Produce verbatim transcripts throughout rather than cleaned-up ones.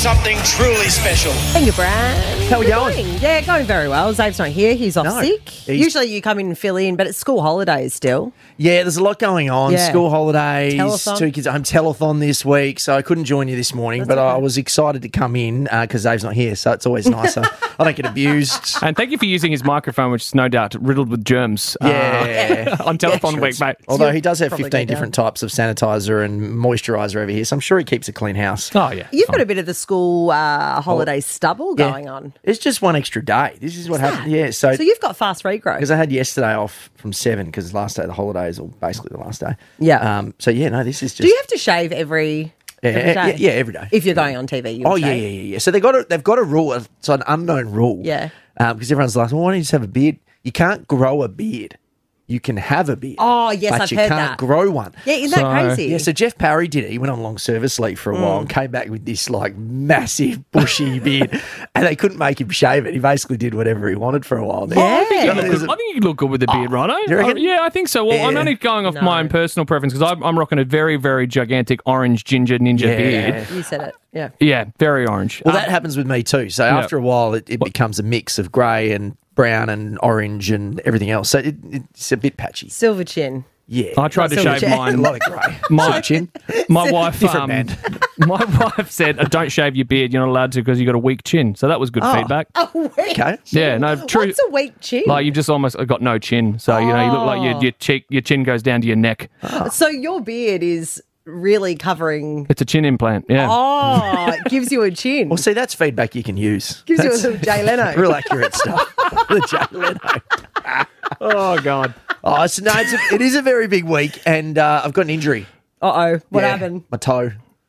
something truly special. Thank you, Brad. How we Good going? morning. Yeah, going very well. Zave's not here. He's off No, sick. he's- Usually you come in and fill in, but it's school holidays still. Yeah, there's a lot going on. Yeah. School holidays, Telethon. two kids at home, telethon this week, so I couldn't join you this morning, That's but I okay. was excited to come in because Dave's not here, so it's always nicer. I don't get abused. And thank you for using his microphone, which is no doubt riddled with germs. Yeah. Uh, on telephone week, mate. Although he does have Probably fifteen go down. different types of sanitizer and moisturiser over here, so I'm sure he keeps a clean house. Oh, yeah. You've got a bit of the school uh, holiday stubble Yeah. going on. It's just one extra day. This is what happened. Yeah, so So you've got fast regrowth. because I had yesterday off from seven because the last day of the holidays, or basically the last day. Yeah. Um. So yeah, no, this is just Do you have to shave every, yeah, every yeah, day? yeah, every day. If you're going on T V, you'll Oh yeah, shave. yeah, yeah, yeah. So they got a they've got a rule. It's an unknown rule. Yeah. Um, because everyone's like, well, why don't you just have a beard? You can't grow a beard. You can have a beard. Oh, yes, but I've you heard can't that. grow one. Yeah, isn't that So- crazy? Yeah, so Jeff Parry did it. He went on long service leave for a while and came back with this like massive bushy beard, and they couldn't make him shave it. He basically did whatever he wanted for a while. There. Yeah. I think, you Yeah. look good. I think you look good with the beard, Rhino. you reckon? Uh, yeah, I think so. Well, I'm Yeah. only going off No. my own personal preference because I'm, I'm rocking a very, very gigantic orange ginger ninja Yeah. beard. You said it. Yeah. Yeah, very orange. Well, Um, that happens with me too. So after a while, it, it becomes a mix of grey and brown and orange and everything else. So it, it's a bit patchy. Silver chin. Yeah, I tried to Not shave so much. a mine. lot of grey. My- Silver chin. My wife, Different um, man. my wife said, uh, "Don't shave your beard. You're not allowed to because you got a weak chin." So that was good feedback. A weak Okay. Yeah, no, true. What's a weak chin? Like you've just almost got no chin, so you know you look like Oh. your your cheek, your chin goes down to your neck. So your beard is really covering. It's a chin implant. Yeah. Oh, it gives you a chin. Well, see, that's feedback you can use. Gives you a That's little Jay Leno. real accurate stuff. The Jay Leno. Oh God. Oh, so no, it's a, it is a very big week, and uh, I've got an injury. Uh oh. What Yeah, happened? My toe.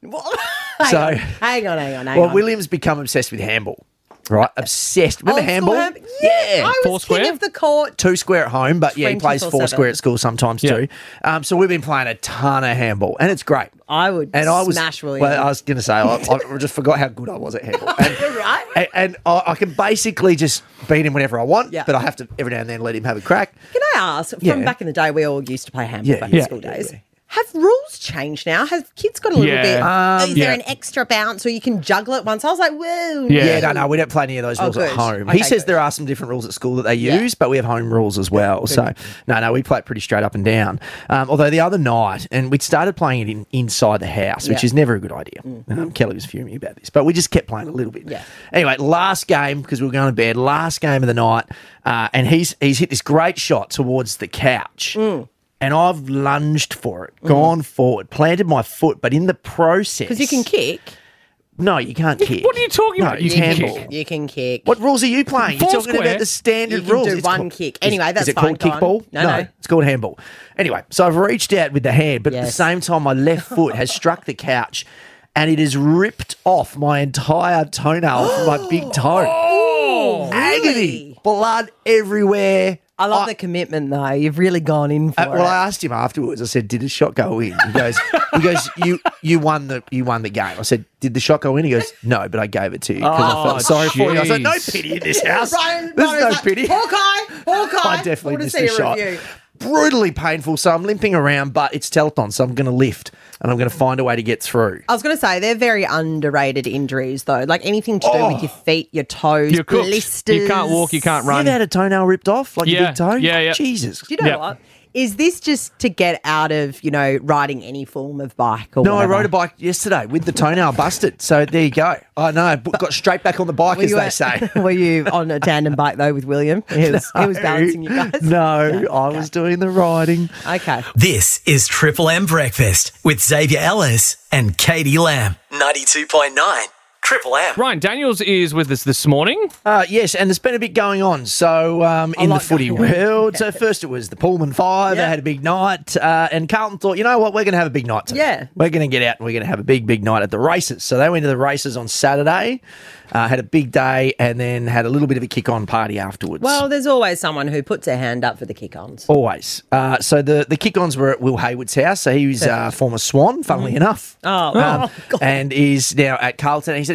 hang, So- on, hang on, hang on, hang Well, on. William's become obsessed with handball. Right, obsessed. Remember Old school handball? hand- Yeah, I was Four king square? of the court. Two square at home, but yeah, he plays twenty-four four seven. square at school sometimes Yeah. too. Um, so we've been playing a ton of handball, and it's great. I would And I was smash William. Well, I was going to say I, I just forgot how good I was at handball. And, Right? and, and I, I can basically just beat him whenever I want, Yeah. but I have to every now and then let him have a crack. Can I ask, from Yeah. back in the day, we all used to play handball Yeah, back yeah, in school yeah, days. yeah. Have rules changed now? Have kids got a little Yeah. bit? Um, is there yeah. an extra bounce or you can juggle it once? I was like, whoa. Yeah. Yeah, no, no, we don't play any of those Oh, rules at good. home. Okay, he says good. there are some different rules at school that they Yeah. use, but we have home rules as well. So, no, no, we play it pretty straight up and down. Um, although the other night, and we started playing it in, inside the house, which Yeah. is never a good idea. Um, Kelly was fuming about this, but we just kept playing a little bit. Yeah. Anyway, last game, because we were going to bed, last game of the night, uh, and he's he's hit this great shot towards the couch. And I've lunged for it, gone forward, planted my foot, but in the process. Because you can kick. No, you can't kick. What are you talking No, about? it's You can handball. kick. You can kick. What rules are you playing? You're Four talking square. about the standard You can rules. do It's one called- kick. is- Anyway, that's is it fine, called go on. kickball? No, no. it's called handball. Anyway, so I've reached out with the hand, but at the Yes. same time, my left foot has struck the couch, and it has ripped off my entire toenail from my big toe. Oh, Agony, really? blood everywhere. I love the commitment, though. You've really gone in for Uh, it. well, I asked him afterwards. I said, "Did the shot go in?" He goes, "He goes, you you won the you won the game." I said, "Did the shot go in?" He goes, "No, but I gave it to you because I Oh, felt sorry for you." I said, "No jeez. pity in this house. Ryan, There's Ryan's no like, pity." Hawkeye, Hawkeye. I definitely want to missed see the a shot. review. Brutally painful. So I'm limping around, but it's telethon, so I'm going to lift and I'm going to find a way to get through. I was going to say, they're very underrated injuries, though. Like anything to do Oh. with your feet, your toes, You're cooked. blisters. You can't walk, you can't You run. ever had a toenail ripped off, like your Yeah, big toe? yeah, yeah. Jesus. Do you know Yep. what? Is this just to get out of, you know, riding any form of bike or No, whatever? I rode a bike yesterday with the toenail busted. So there you go. I know. b- Got straight back on the bike, Were as you they at- say. Were you on a tandem bike, though, with William? He was, he was balancing you guys? No, I was doing the riding. Okay. This is Triple M Breakfast with Xavier Ellis and Katie Lamb. ninety-two point nine Triple M. Ryan Daniels is with us this morning. Uh, yes, and there's been a bit going on. So um, in like the footy going on. world, so first it was the Pullman Five. They Yeah. had a big night, uh, and Carlton thought, you know what, we're going to have a big night today. Yeah. We're going to get out and we're going to have a big, big night at the races. So they went to the races on Saturday, uh, had a big day, and then had a little bit of a kick-on party afterwards. Well, there's always someone who puts their hand up for the kick-ons. Always. Uh, so the, the kick-ons were at Will Hayward's house. So he was uh, former Swan, funnily enough. Oh, Um, oh, God. and is now at Carlton. He said a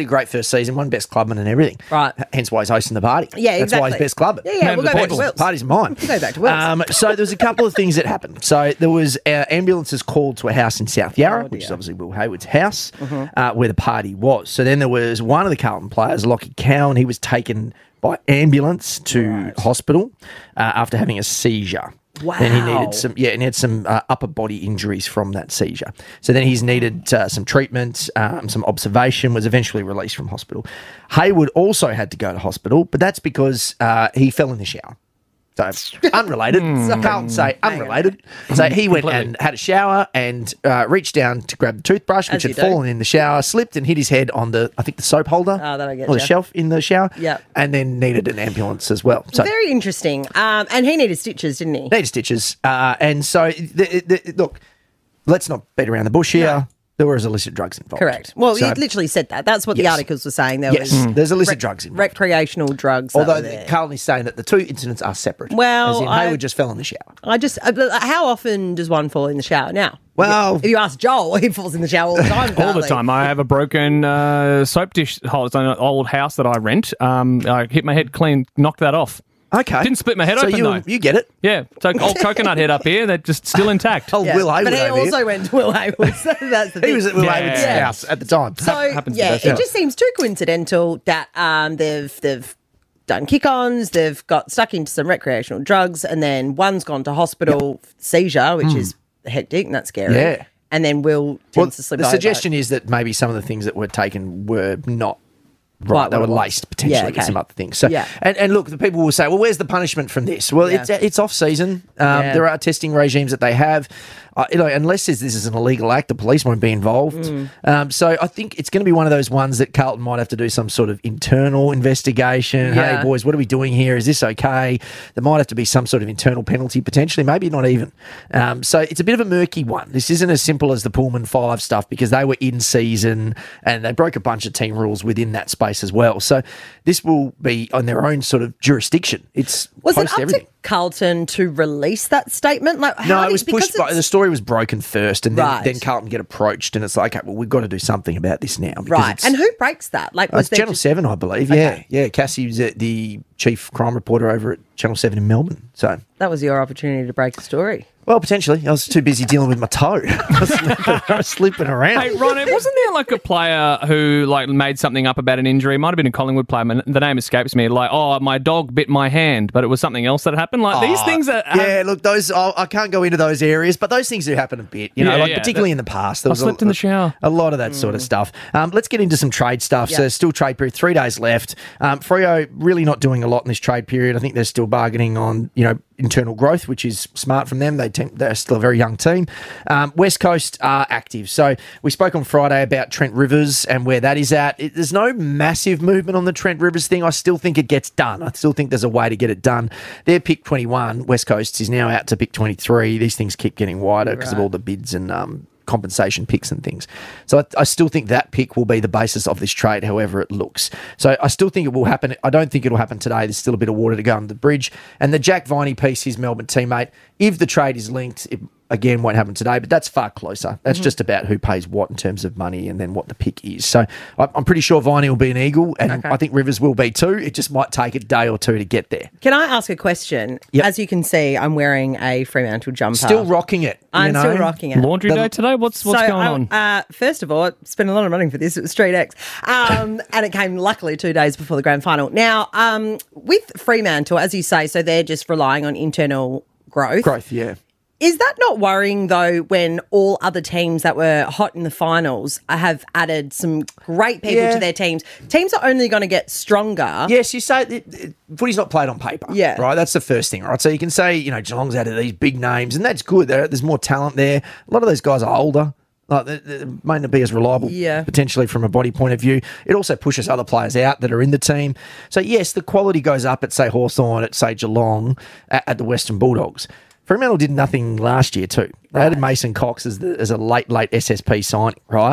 great first season, won best clubman and everything. Right. H- Hence why he's hosting the party. Yeah, That's why exactly. he's best clubman. Yeah, yeah, Man we'll of go the back to people. Wills. Party's mine. We'll go back to Wills. Um, so there was a couple of things that happened. So there was uh, ambulances called to a house in South Yarra, Oh, which is dear. obviously Will Hayward's house, uh, where the party was. So then there was one of the Carlton players, Lockie Cowan. He was taken by ambulance to hospital uh, after having a seizure. Wow. Then he needed some, yeah, and he had some uh, upper body injuries from that seizure. So then he's needed uh, some treatment, um, some observation, was eventually released from hospital. Hayward also had to go to hospital, but that's because uh, he fell in the shower. So unrelated. Hmm. Carlton say unrelated. So he went Completely. and had a shower and uh, reached down to grab the toothbrush, which As you had do. fallen in the shower, slipped and hit his head on the, I think, the soap holder Oh, that'll get or the ya. shelf in the shower. Yep. And then needed an ambulance as well. So Very interesting. Um, and he needed stitches, didn't he? needed stitches. Uh, and so, the, the, look, let's not beat around the bush here. No. There was illicit drugs involved. Correct. Well, So- you literally said that. That's what the Yes. articles were saying. There Yes, was there's illicit rec- drugs involved. recreational drugs. that Although were there. Carlton is saying that the two incidents are separate. Well, as in I- Hayward just fell in the shower. I just, uh, how often does one fall in the shower now? Well- if you ask Joel, he falls in the shower all the time. All the apparently. time. I have a broken uh, soap dish hole. It's on an old house that I rent. Um, I hit my head clean, knocked that off. Okay. Didn't split my head so open, you, though. you get it. Yeah, so old coconut head up here, they're just still intact. Oh, Yeah. Will Hayward But he over here. also went to Will Hayward. So that's the He thing. was at Will Yeah. Hayward's Yeah. house at the time. So happens to yeah, best, it yeah. just seems too coincidental that um, they've they've done kick-ons, they've got stuck into some recreational drugs, and then one's gone to hospital seizure, which is hectic and that's scary. Yeah. And then Will tends well, to slip the over. suggestion is that maybe some of the things that were taken were not right. Right, They what were it was. laced potentially Yeah, with okay. some other things. So, Yeah. and, and look, the people will say, well, where's the punishment from this? Well, Yeah. it's it's off season. Um, Yeah. There are testing regimes that they have. Uh, you know, unless this this is an illegal act, the police won't be involved. Mm. Um, so I think it's going to be one of those ones that Carlton might have to do some sort of internal investigation. Yeah. Hey, boys, what are we doing here? Is this okay? There might have to be some sort of internal penalty, potentially, maybe not even. Um, so it's a bit of a murky one. This isn't as simple as the Pullman five stuff because they were in season and they broke a bunch of team rules within that space as well. So this will be on their own sort of jurisdiction. It's was it post up everything. to Carlton to release that statement? Like, No, how it did- was because pushed by it's- the story was broken first, and then, Right. then Carlton get approached, and it's like, okay, well, we've got to do something about this now. Because right. it's, And who breaks that? Like, uh, was it's there Channel just- Seven, I believe. Okay. Yeah, yeah. Cassie was uh, the chief crime reporter over at Channel Seven in Melbourne. So, that was your opportunity to break the story. well, potentially, I was too busy dealing with my toe. I was slipping, I was slipping around. Hey, Ron, wasn't there like a player who like made something up about an injury? It might have been a Collingwood player. man- The name escapes me. Like, oh, my dog bit my hand, but it was something else that happened. Like these things that have- Yeah, look, those I, I can't go into those areas, but those things do happen a bit. You know, Yeah, like yeah. particularly in the past. There I was slept a, in the shower. A lot of that sort of stuff. Um, let's get into some trade stuff. So Yeah. still trade period, three days left. Um, Freo really not doing a lot in this trade period. I think they're still bargaining on, you know, internal growth, which is smart from them. They tem- they're still a very young team. Um, West Coast are active. So we spoke on Friday about Trent Rivers and where that is at. It, there's no massive movement on the Trent Rivers thing. I still think it gets done. I still think there's a way to get it done. They're pick twenty-one. West Coast is now out to pick twenty-three. These things keep getting wider because of Right. all the bids and um, compensation picks and things. So I, I still think that pick will be the basis of this trade, however it looks. So I still think it will happen. I don't think it'll happen today. There's still a bit of water to go under the bridge. And the Jack Viney piece, his Melbourne teammate, if the trade is linked, it again won't happen today, but that's far closer. That's Mm-hmm. just about who pays what in terms of money and then what the pick is. So I- I'm pretty sure Viney will be an Eagle, and Okay. I think Rivers will be too. It just might take a day or two to get there. Can I ask a question? Yep. As you can see, I'm wearing a Fremantle jumper. Still rocking it. you I'm know? still rocking it. laundry The- day today. What's what's so going I, on? Uh, first of all, I spent a lot of money for this. It was Street X. Um, and it came luckily two days before the grand final. Now, um, with Fremantle, as you say, so they're just relying on internal growth. Growth, yeah. Is that not worrying, though, when all other teams that were hot in the finals have added some great people Yeah. to their teams? Teams are only going to get stronger. Yes, you say it, it, footy's not played on paper. Yeah. Right, that's the first thing, right? So you can say, you know, Geelong's added these big names, and that's good. There, there's more talent there. A lot of those guys are older. Like, they, they may not be as reliable, Yeah. potentially from a body point of view. It also pushes other players out that are in the team. So, yes, the quality goes up at, say, Hawthorn, at, say, Geelong, at, at the Western Bulldogs. Fremantle did nothing last year too. They added Mason Cox as, the, as a late, late S S P signing, right?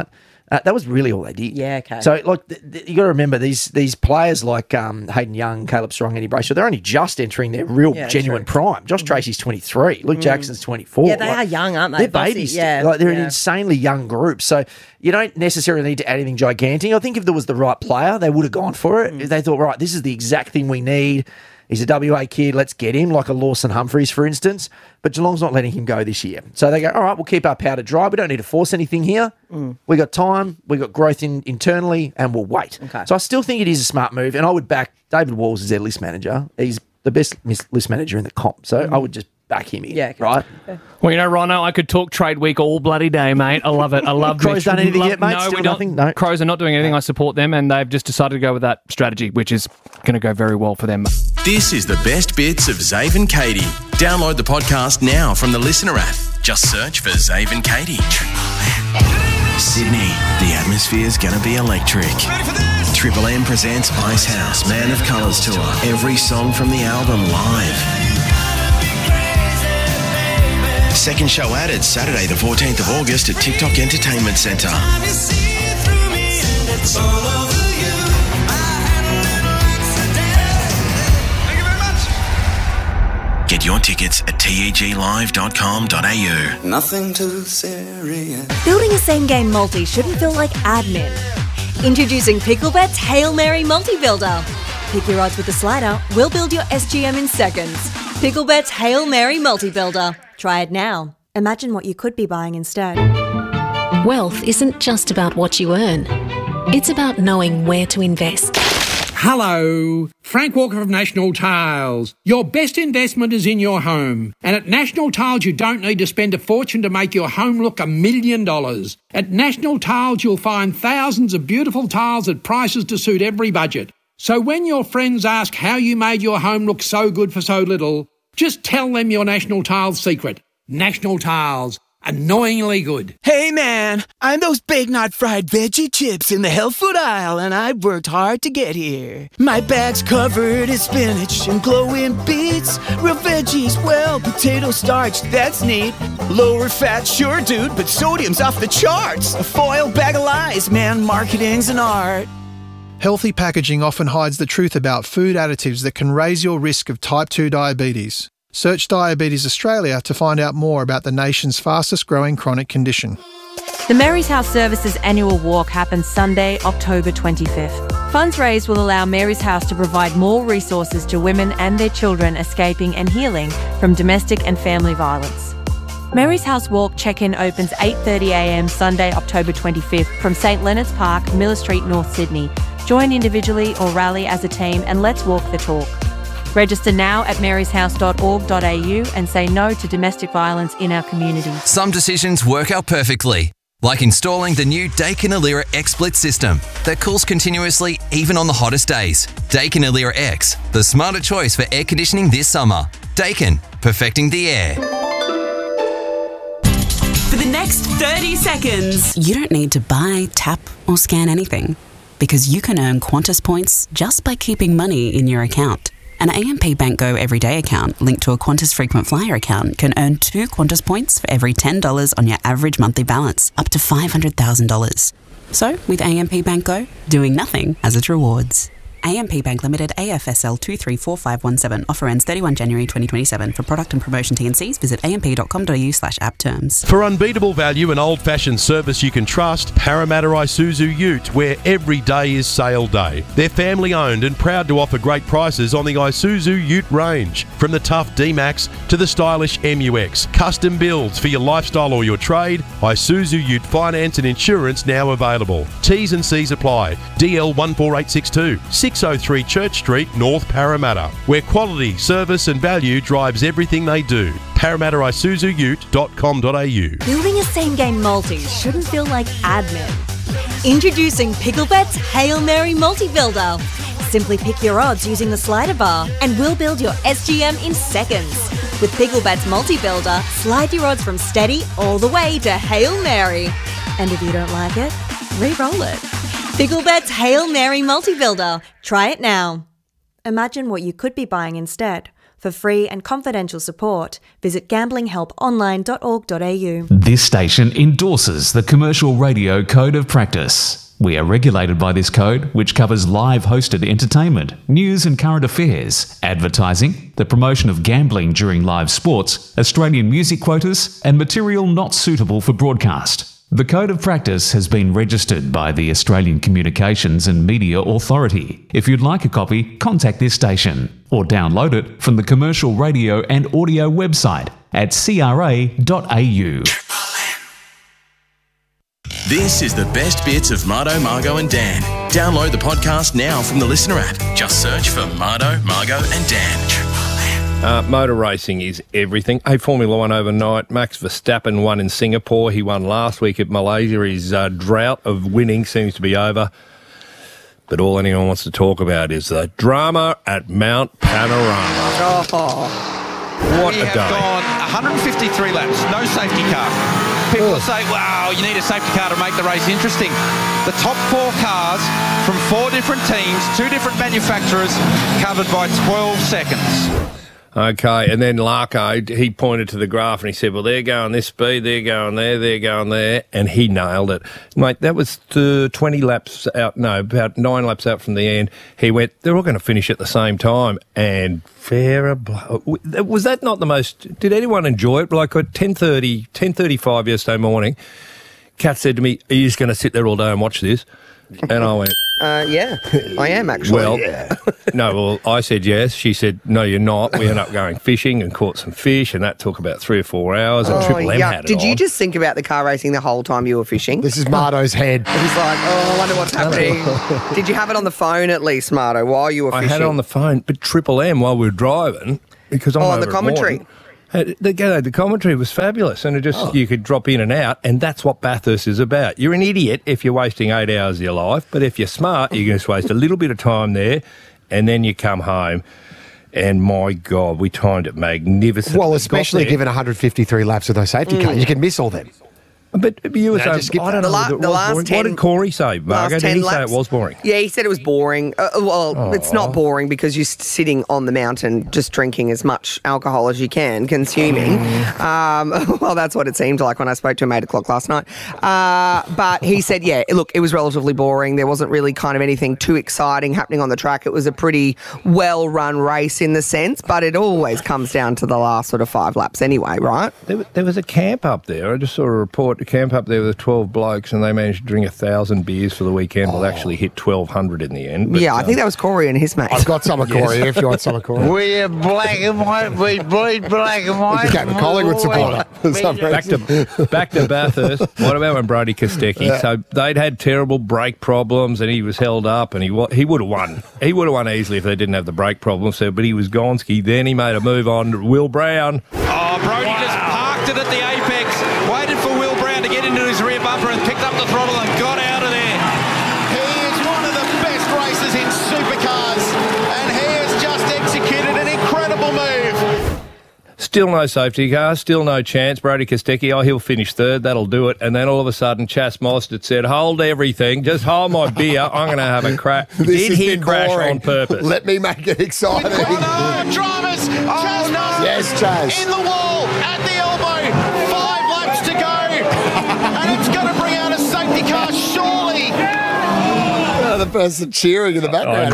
Uh, that was really all they did. Yeah, okay. So, like, th- th- you got to remember these these players like um, Hayden Young, Caleb Strong, Eddie Brayshaw, they're only just entering their real, Yeah, genuine true. prime. Josh Tracy's twenty-three. Luke Jackson's twenty-four. Yeah, they Like, are young, aren't they? They're Bossy, babies. yeah, Like, they're an yeah. insanely young group. So, you don't necessarily need to add anything gigantic. I think if there was the right player, they would have gone for it. Mm. If they thought, right, this is the exact thing we need. He's a W A kid. Let's get him, like a Lawson Humphreys, for instance. But Geelong's not letting him go this year. So they go, all right, we'll keep our powder dry. We don't need to force anything here. Mm. We got time. We got growth in, internally, and we'll wait. Okay. So I still think it is a smart move. And I would back David Walls as their list manager. He's the best mis- list manager in the comp. So I would just back him in. Mm. Yeah, okay. Right? Well, you know, Rono, I could talk trade week all bloody day, mate. I love it. I love Crows Mitch. done anything Love- yet, mate? No, Still we don't. nothing? No. Crows are not doing anything. I support them, and they've just decided to go with that strategy, which is going to go very well for them. This is the best bits of Zave and Katie. Download the podcast now from the Listener app. Just search for Zave and Katie. Sydney, the atmosphere's gonna be electric. Triple M presents Ice House Man of Colours Tour. Every song from the album live. Second show added Saturday the fourteenth of August at TikTok Entertainment Centre. Get your tickets at teg live dot com dot a u. Nothing too serious. Building a same-game multi shouldn't feel like admin. Introducing Picklebet's Hail Mary Multi-Builder. Pick your odds with the slider, we'll build your S G M in seconds. Picklebet's Hail Mary Multi-Builder. Try it now. Imagine what you could be buying instead. Wealth isn't just about what you earn. It's about knowing where to invest. Hello, Frank Walker of National Tiles. Your best investment is in your home. And at National Tiles, you don't need to spend a fortune to make your home look a million dollars. At National Tiles, you'll find thousands of beautiful tiles at prices to suit every budget. So when your friends ask how you made your home look so good for so little, just tell them your National Tiles secret. National Tiles. Annoyingly good. Hey man, I'm those big not fried veggie chips in the health food aisle, and I've worked hard to get here. My bag's covered in spinach and glowing beets, real veggies, well, potato starch, that's neat. Lower fat, sure dude, but sodium's off the charts. A foil bag of lies, man, marketing's an art. Healthy packaging often hides the truth about food additives that can raise your risk of type two diabetes. Search Diabetes Australia to find out more about the nation's fastest growing chronic condition. The Mary's House Services annual walk happens Sunday, October twenty-fifth. Funds raised will allow Mary's House to provide more resources to women and their children escaping and healing from domestic and family violence. Mary's House Walk check-in opens eight thirty a m Sunday, October twenty-fifth from St Leonard's Park, Miller Street, North Sydney. Join individually or rally as a team and let's walk the talk. Register now at marys house dot org dot a u and say no to domestic violence in our community. Some decisions work out perfectly, like installing the new Daikin Alira X-Split system that cools continuously even on the hottest days. Daikin Alira X, the smarter choice for air conditioning this summer. Daikin, perfecting the air. For the next thirty seconds, you don't need to buy, tap or scan anything because you can earn Qantas points just by keeping money in your account. An A M P Bank Go Everyday account linked to a Qantas Frequent Flyer account can earn two Qantas points for every ten dollars on your average monthly balance, up to five hundred thousand dollars. So, with A M P Bank Go, doing nothing has its rewards. A M P Bank Limited, A F S L two three four five one seven. Offer ends thirty-first of January twenty twenty-seven. For product and promotion T and Cs, visit a m p dot com dot a u slash app terms. For unbeatable value and old-fashioned service you can trust, Parramatta Isuzu Ute, where every day is sale day. They're family-owned and proud to offer great prices on the Isuzu Ute range. From the tough D-Max to the stylish M U X. Custom builds for your lifestyle or your trade. Isuzu Ute finance and insurance now available. T's and C's apply. D L one four eight six two. six oh three Church Street, North Parramatta, where quality, service and value drives everything they do. parramatta isuzu ute dot com dot a u. Building a same-game multi shouldn't feel like admin. Introducing Picklebet's Hail Mary Multi-Builder. Simply pick your odds using the slider bar and we'll build your S G M in seconds. With Picklebet's Multi-Builder, slide your odds from steady all the way to Hail Mary. And if you don't like it, re-roll it. Picklebet's Hail Mary Multi-Builder. Try it now. Imagine what you could be buying instead. For free and confidential support, visit gambling help online dot org dot a u. This station endorses the Commercial Radio Code of Practice. We are regulated by this code, which covers live hosted entertainment, news and current affairs, advertising, the promotion of gambling during live sports, Australian music quotas, and material not suitable for broadcast. The Code of Practice has been registered by the Australian Communications and Media Authority. If you'd like a copy, contact this station or download it from the Commercial Radio and Audio website at c r a dot a u. This is the best bits of Mardo, Margo and Dan. Download the podcast now from the Listener app. Just search for Mardo, Margo and Dan. Uh, motor racing is everything. Hey, Formula One overnight. Max Verstappen won in Singapore. He won last week at Malaysia. His uh, drought of winning seems to be over. But all anyone wants to talk about is the drama at Mount Panorama. Oh. What we a have day. gone one hundred fifty-three laps, no safety car. People Ugh. say, wow, you need a safety car to make the race interesting. The top four cars from four different teams, two different manufacturers, covered by twelve seconds. Okay, and then Larko, he pointed to the graph and he said, well, they're going this speed, they're going there, they're going there, and he nailed it. Mate, that was uh, twenty laps out, no, about nine laps out from the end. He went, they're all going to finish at the same time, and fair blow. Was that not the most, did anyone enjoy it? Like at ten thirty, ten thirty-five yesterday morning, Kat said to me, are you just going to sit there all day and watch this? And I went, Uh, yeah, I am actually. well, no, well, I said yes. She said, no, you're not. We ended up going fishing and caught some fish, and that took about three or four hours, and Oh, Triple M yuck. had it Did on. you just think about the car racing the whole time you were fishing? This is Mardo's head. He's like, oh, I wonder what's happening. Did you have it on the phone at least, Mardo, while you were I fishing? had it on the phone, but Triple M while we were driving, because I'm Oh, over the at commentary. Morton, had- The, you know, the commentary was fabulous, and it just Oh. you could drop in and out, and that's what Bathurst is about. You're an idiot if you're wasting eight hours of your life, but if you're smart, you can just waste a little bit of time there, and then you come home. And my God, we timed it magnificently. Well, Got especially there. given one hundred fifty-three laps with those safety Mm. cars. You can miss all them. But you were No, saying, just skip I don't that. know. The la- whether it the was last boring. ten- what did Corey say, Margo? Last Did ten he say laps. it was boring? Yeah, he said it was boring. Uh, well, it's not boring because you're sitting on the mountain just drinking as much alcohol as you can, consuming. um, well, that's what it seemed like when I spoke to him at eight o'clock last night. Uh, but he said, yeah, look, it was relatively boring. There wasn't really kind of anything too exciting happening on the track. It was a pretty well-run race in the sense, but it always comes down to the last sort of five laps anyway, right? There, there was a camp up there. I just saw a report, a camp up there with twelve blokes, and they managed to drink a thousand beers for the weekend. Well, actually hit twelve hundred in the end. But, yeah, I um, think that was Corey and his mate. I've got some of Corey if you want some of Corey. We're black and white. We bleed black and white. He's a Captain Collingwood supporter. back to back to Bathurst. What about when Brody Kostecki? Yeah. So they'd had terrible brake problems, and he was held up, and he wa- he would have won. He would have won easily if they didn't have the brake problems. So, but he was Gonski. Then he made a move on to Will Brown. Oh, Brody just parked it at the apex, waited for Will Brown to get into his rear bumper and picked up the throttle and got out of there. He is one of the best racers in supercars, and he has just executed an incredible move. Still no safety car, still no chance. Brody Kostecki, oh, he'll finish third, that'll do it. And then all of a sudden, Chas Mostert said, hold everything, just hold my beer, I'm going to have a crack. This Did has he been crash boring. on purpose? Let me make it exciting. Oh, no, dramas! Chas Mostert Yes, Chaz. in the wall, at the elbow, five laps to go, and it's going to bring out a safety car, surely. Oh, the person cheering in the background.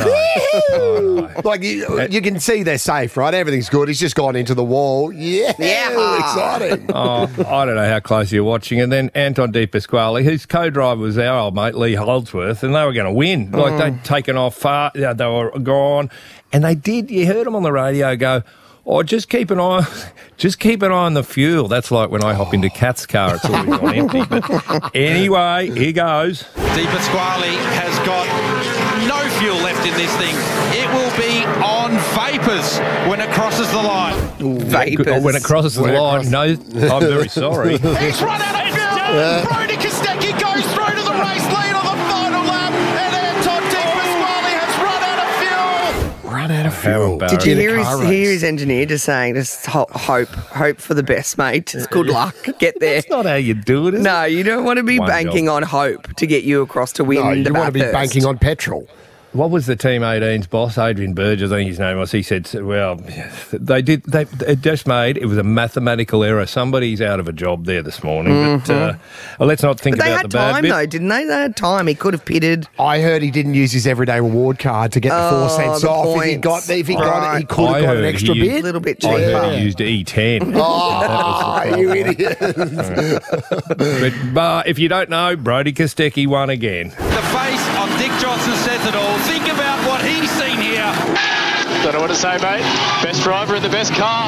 Oh, Like, you, you can see they're safe, right? Everything's good. He's just gone into the wall. Yeah. Yeah. Exciting. Oh, I don't know how close you're watching. And then Anton De Pasquale, whose co-driver was our old mate, Lee Holdsworth, and they were going to win. Like, they'd taken off far, yeah, they were gone. And they did, you heard them on the radio go, oh, just keep an eye, just keep an eye on the fuel. That's like when I hop into Kat's car, it's always on empty. But anyway, here goes. De Pasquale has got no fuel left in this thing. It will be on vapours when it crosses the line. Vapors. When it crosses the When it line, no, I'm very sorry. He's run out of fuel. Brody Kostecki goes through to the race lead on the final lap, and Anton De Pasquale has run out of fuel. Run out of How fuel. embarrassing. Did you In a hear his, car race. hear his engineer just saying, just ho- hope, hope for the best, mate. Just good luck. Get there. That's not how you do it, is it? No, you don't want to be One banking job. on hope to get you across to win No, the you want to be Bathurst. banking on petrol. what was the Team eighteen's boss, Adrian Burgess, I think his name was, he said, well, they did, they it just made, it was a mathematical error. Somebody's out of a job there this morning. Mhm. But uh, well, let's not think But they about had the bad time, bit. though, didn't they? They had time. He could have pitted. I heard he didn't use his everyday reward card to get the four Oh, cents the off. If he points. got, if he got it, he Right. could have I got an heard extra he bit. used- little bit I heard cheaper. he used E ten. Oh, you idiot. But, but if you don't know, Brody Kostecki won again. The face of Dick Johnson says it all. Think about what he's seen here. Don't know what to say, mate. Best driver in the best car.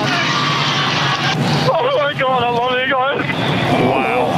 Oh my God, I love you guys.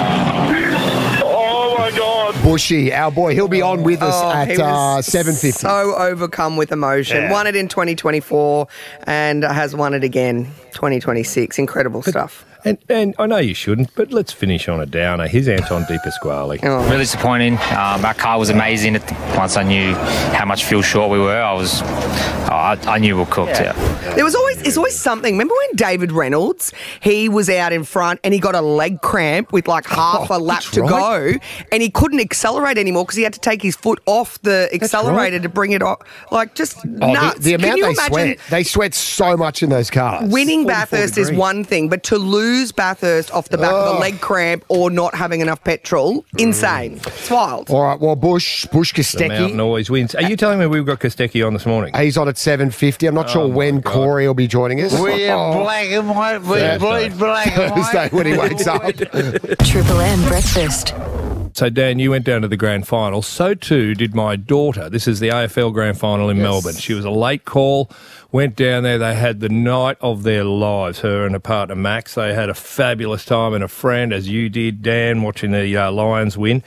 Wow. Oh my God. Bushy, our boy, he'll be on with us Oh, he at was uh, seven fifty. So overcome with emotion. Yeah. Won it in twenty twenty-four and has won it again twenty twenty-six. Incredible stuff. And, and I know you shouldn't, but let's finish on a downer. Here's Anton De Pasquale. Really disappointing. Um, our car was amazing. Once I knew how much fuel short we were, I was, oh, I, I knew we were cooked. Yeah. There was always, there's always something. Remember when David Reynolds, he was out in front and he got a leg cramp with like half a lap that's to right. go and he couldn't accelerate anymore because he had to take his foot off the accelerator to bring it off. Like just Oh, nuts. the, the Can amount you they imagine sweat. They sweat so much in those cars. winning forty-four Bathurst is degrees. one thing, but to lose Bathurst off the back of a Ugh. leg cramp or not having enough petrol, insane. It's wild. All right, well, Bush, Bush The mountain Kostecki. always wins. Are you telling me we've got Kostecki on this morning? He's on at seven fifty. I'm not Oh, sure my when God. Corey will be joining us. We are black and white. We Thursday. bleed black and Thursday white. when he wakes up. Triple M breakfast. So, Dan, you went down to the grand final. So, too, did my daughter. This is the A F L grand final in Melbourne. She was a late call, went down there. They had the night of their lives, her and her partner, Max. They had a fabulous time and a friend, as you did, Dan, watching the uh, Lions win.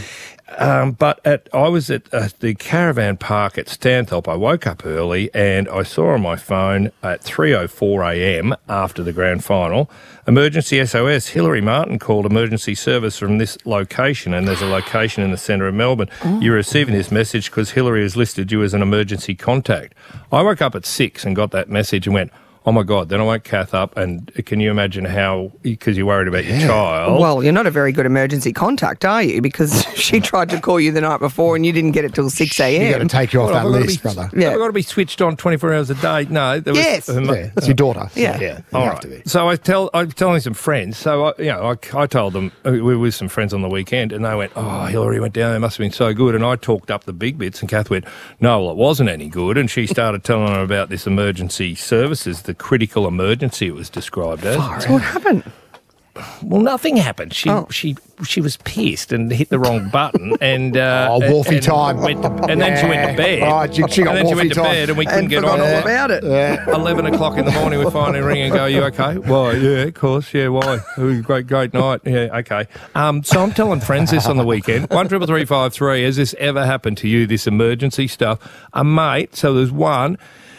Um, but at, I was at uh, the caravan park at Stanthorpe. I woke up early and I saw on my phone at three oh four a.m. after the grand final, emergency S O S. Hillary Martin called emergency service from this location, and there's a location in the centre of Melbourne. You're receiving this message because Hillary has listed you as an emergency contact. I woke up at six and got that message and went, oh my God, then I woke Kath up, and can you imagine how, because you're worried about your child. Well, you're not a very good emergency contact, are you? Because she tried to call you the night before and you didn't get it till six a.m. You got to take you off Well, that have I gotta list, be, brother. Yeah. Have I got to be switched on twenty-four hours a day? No. There was, Yes. um, Yeah, that's your daughter. Yeah. yeah. You All have right. to be. So I tell, I'm telling some friends. So I, you know, I, I told them uh, we were with some friends on the weekend, and they went, "Oh, Hillary went down there. Must have been so good." And I talked up the big bits, and Kath went, "No, well, it wasn't any good." And she started telling her about this emergency services, the critical emergency it was described as. So what happened? Well, nothing happened. She Oh. she she was pissed and hit the wrong button, and uh, Oh, and- Wolfie and time. went to- and then she went to bed. Right, she- she got and then she went Wolfie to time. bed, and we couldn't And get forgot on. all about it. Eleven o'clock in the morning, we finally ring and go, "You okay?" Why? Yeah, of course. Yeah, why? It was a great, great night. Yeah, okay. Um, so I'm telling friends this on the weekend. One triple three five three. Has this ever happened to you? This emergency stuff, a mate. So there's one.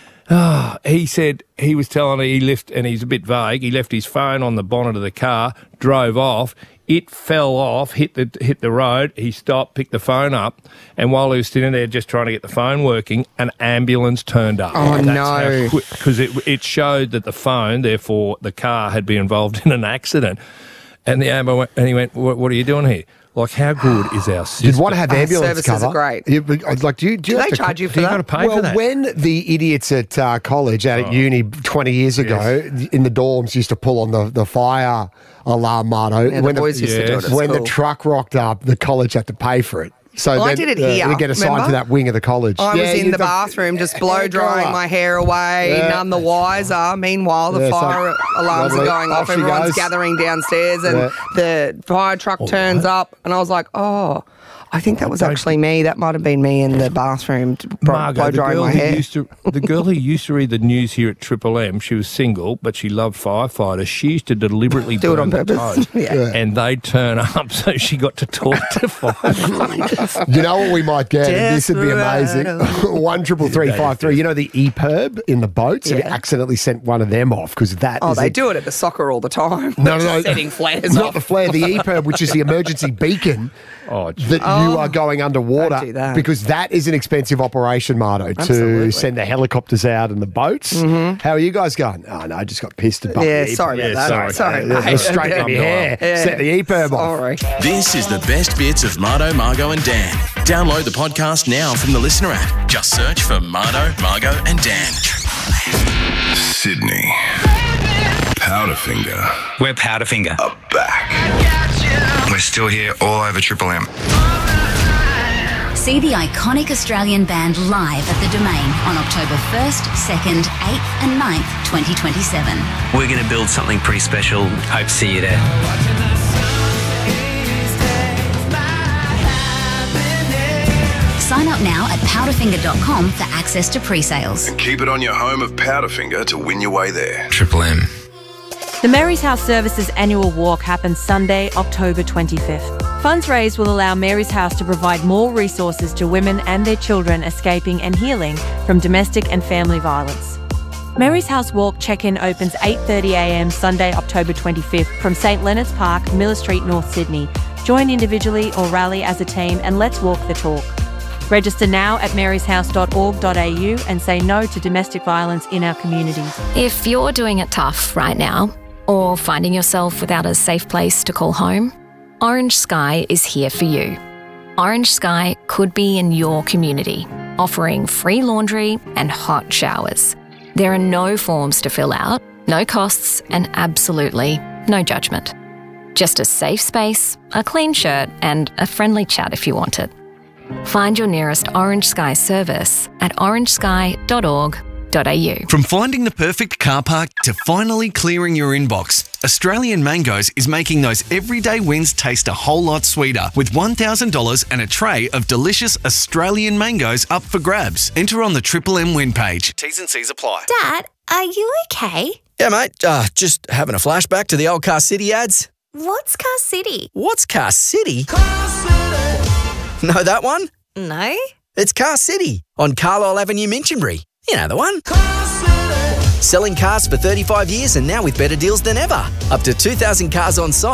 Oh, he said he was telling her he left, and he's a bit vague. He left his phone on the bonnet of the car, drove off. It fell off, hit the hit the road. He stopped, picked the phone up, and while he was sitting there just trying to get the phone working, an ambulance turned up. Oh, no. Because it it showed that the phone, therefore the car, had been involved in an accident. And the ambulance went, and he went, "What, what are you doing here? Like, how good is our system?" You'd want to have Our ambulance services are cover. great. You- like, do you, do Do you they have to charge you for you that? gotta pay well, for that. when the idiots at uh, college, out at uni twenty years ago, in the dorms used to pull on the, the fire alarm, Marto. Yeah, the when boys used to do it at when the school. truck rocked up, the college had to pay for it. So I then, did it uh, here, You get assigned remember? to that wing of the college. I Yeah, was in you the don't- bathroom just blow Yeah, drying go my up. hair away, Yeah. none the wiser. Meanwhile, the Yeah, so- fire alarms Lovely. are going off, Off she everyone's goes. gathering downstairs, and Yeah. the fire truck turns up, and I was like, oh, I think that was don't- actually me. That might have been me in the bathroom to bro- Margot, blow the drying girl my who hair. used to the girl who used to read the news here at Triple M, she was single, but she loved firefighters. She used to deliberately Do it burn on the purpose. toast, Yeah. Yeah. and they'd turn up, so she got to talk to firefighters. You know what we might get? And this would be amazing. One triple three five three. You know the E P I R B in the boats? Have you Yeah. accidentally sent one of them off? Because that Oh, is they a- do it at the soccer all the time. No, no, Just no. setting flares Not off. the flare, the E P I R B, which is the emergency beacon. Oh, that Oh, you are going underwater don't do that. because that is an expensive operation, Marto, to Absolutely. send the helicopters out and the boats. Mhm. How are you guys going? Oh, no, I just got pissed about Yeah, the sorry about that. Sorry, Uh, mate. straight in my hair. Yeah. Set the e-perm off. Sorry. This is the best bits of Marto, Margot and Dan. Download the podcast now from the Listener app. Just search for Marto, Margot and Dan. Sydney. Powderfinger. We're Powderfinger. Are back. We're still here all over Triple M. See the iconic Australian band live at the Domain on October first, second, eighth and ninth, twenty twenty-seven. We're going to build something pretty special. Hope to see you there. Sign up now at powderfinger dot com for access to pre-sales. And keep it on your home of Powderfinger to win your way there. Triple M. The Mary's House Services annual walk happens Sunday, October twenty-fifth. Funds raised will allow Mary's House to provide more resources to women and their children escaping and healing from domestic and family violence. Mary's House Walk check-in opens eight thirty a m Sunday, October twenty-fifth from St Leonard's Park, Miller Street, North Sydney. Join individually or rally as a team and let's walk the talk. Register now at marys house dot org dot a u and say no to domestic violence in our community. If you're doing it tough right now, or finding yourself without a safe place to call home, Orange Sky is here for you. Orange Sky could be in your community, offering free laundry and hot showers. There are no forms to fill out, no costs, and absolutely no judgment. Just a safe space, a clean shirt, and a friendly chat if you want it. Find your nearest Orange Sky service at orange sky dot org dot a u. From finding the perfect car park to finally clearing your inbox, Australian Mangoes is making those everyday wins taste a whole lot sweeter with one thousand dollars and a tray of delicious Australian mangoes up for grabs. Enter on the Triple M win page. T's and C's apply. Dad, are you okay? Yeah, mate. Uh, just having a flashback to the old Car City ads. What's Car City? What's Car City? Know that one? No. It's Car City on Carlisle Avenue, Minchinbury. You know the one. Selling cars for thirty-five years and now with better deals than ever. Up to two thousand cars on site.